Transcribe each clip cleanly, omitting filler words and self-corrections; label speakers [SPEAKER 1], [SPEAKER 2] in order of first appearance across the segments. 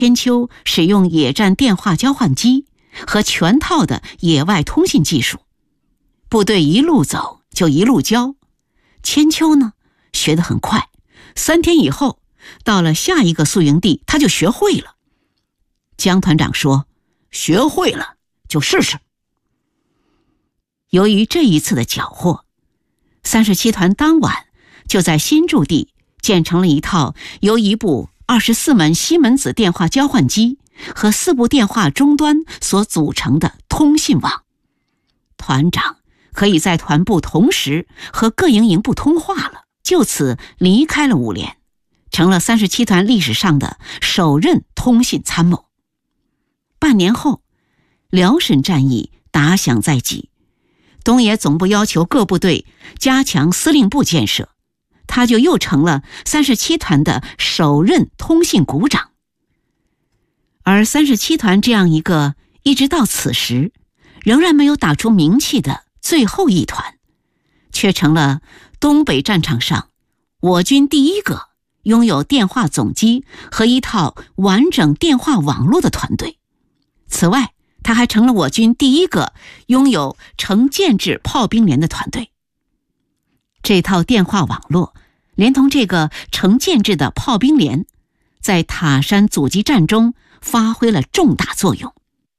[SPEAKER 1] 千秋使用野战电话交换机和全套的野外通信技术，部队一路走就一路教。千秋呢，学得很快，3天以后到了下一个宿营地，他就学会了。江团长说，学会了就试试。由于这一次的缴获，37团当晚就在新驻地建成了一套由一部24门西门子电话交换机和4部电话终端所组成的通信网。团长可以在团部同时和各营营部通话了，就此离开了5连，成了37团历史上的首任通信参谋。半年后，辽沈战役打响在即，东野总部要求各部队加强司令部建设，他就又成了37团的首任通信股长。而37团这样一个一直到此时仍然没有打出名气的最后一团，却成了东北战场上我军第一个拥有电话总机和一套完整电话网络的团队。此外，他还成了我军第一个拥有成建制炮兵连的团队。这套电话网络连同这个成建制的炮兵连，在塔山阻击战中发挥了重大作用。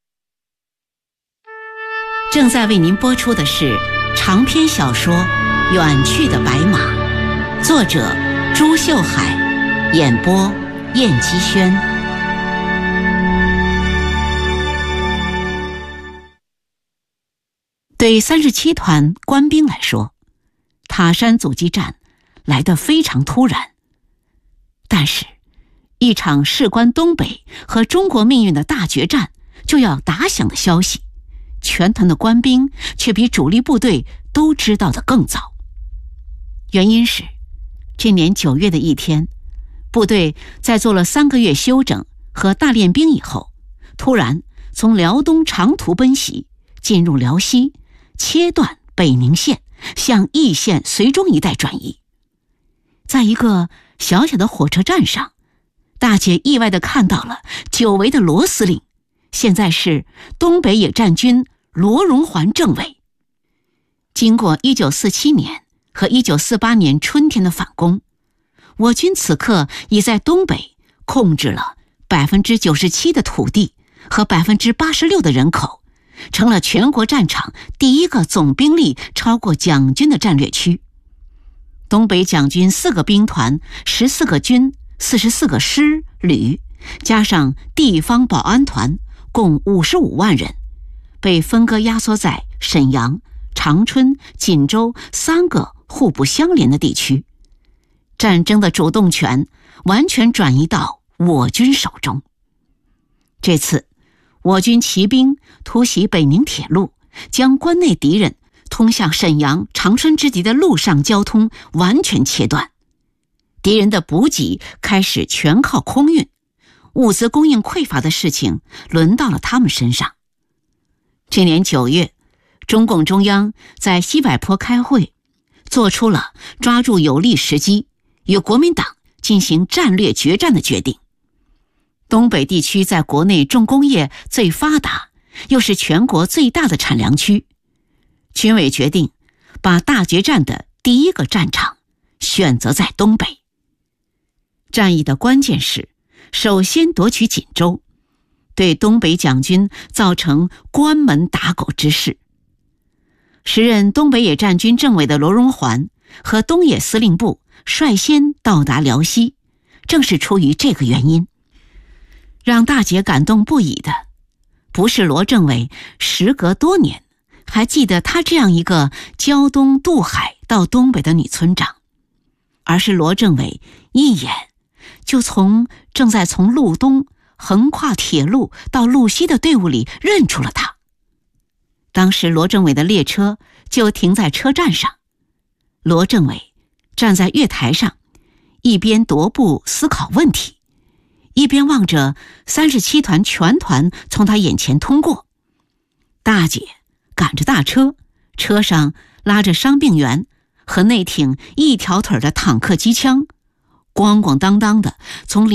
[SPEAKER 1] 正在为您播出的是长篇小说《远去的白马》，作者朱秀海，演播燕姬轩。对37团官兵来说，塔山阻击战来得非常突然，但是一场事关东北和中国命运的大决战就要打响的消息，全团的官兵却比主力部队都知道得更早。原因是这年9月的一天，部队在做了3个月休整和大练兵以后，突然从辽东长途奔袭，进入辽西，切断北宁线，向义县绥中一带转移。在一个小小的火车站上，大姐意外地看到了久违的罗司令，现在是东北野战军罗荣桓政委。经过1947年和1948年春天的反攻，我军此刻已在东北控制了97%的土地和86%的人口，成了全国战场第一个总兵力超过蒋军的战略区。东北蒋军4个兵团、14个军、44个师旅，加上地方保安团，共55万人，被分割压缩在沈阳、长春、锦州3个互不相连的地区。战争的主动权完全转移到我军手中。这次我军骑兵突袭北宁铁路，将关内敌人通向沈阳、长春之敌的陆上交通完全切断，敌人的补给开始全靠空运，物资供应匮乏的事情轮到了他们身上。这年9月，中共中央在西柏坡开会，做出了抓住有利时机与国民党进行战略决战的决定。东北地区在国内重工业最发达，又是全国最大的产粮区，军委决定把大决战的第一个战场选择在东北。战役的关键是首先夺取锦州，对东北蒋军造成关门打狗之势。时任东北野战军政委的罗荣桓和东野司令部率先到达辽西，正是出于这个原因。让大姐感动不已的，不是罗政委时隔多年还记得她这样一个胶东渡海到东北的女村长，而是罗政委一眼就正在从路东横跨铁路到路西的队伍里认出了她。当时罗政委的列车就停在车站上，罗政委站在月台上，一边踱步思考问题，一边望着37团全团从他眼前通过。大姐赶着大车，车上拉着伤病员和那挺一条腿的坦克机枪，咣咣当当的从